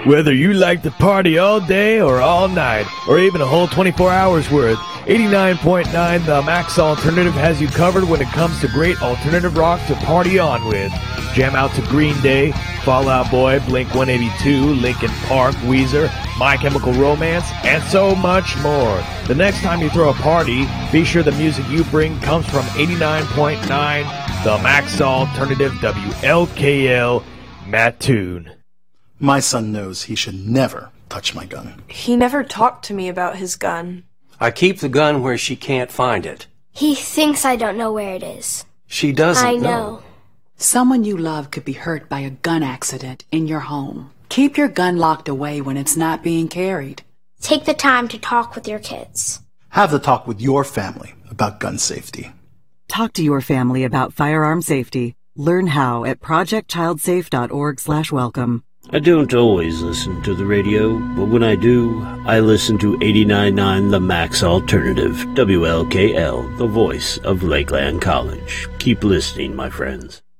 Whether you like to party all day or all night, or even a whole 24 hours worth, 89.9 The Max Alternative has you covered when it comes to great alternative rock to party on with. Jam out to Green Day, Fall Out Boy, Blink-182, Linkin Park, Weezer, My Chemical Romance, and so much more. The next time you throw a party, be sure the music you bring comes from 89.9 The Max Alternative WLKL Mattoon. My son knows he should never touch my gun. He never talked to me about his gun. I keep the gun where she can't find it. He thinks I don't know where it is. She doesn't I know. Someone you love could be hurt by a gun accident in your home. Keep your gun locked away when it's not being carried. Take the time to talk with your kids. Have the talk with your family about gun safety. Talk to your family about firearm safety. Learn how at projectchildsafe.org/welcome. I don't always listen to the radio, but when I do, I listen to 89.9 The Max Alternative, WLKL, the voice of Lakeland College. Keep listening, my friends.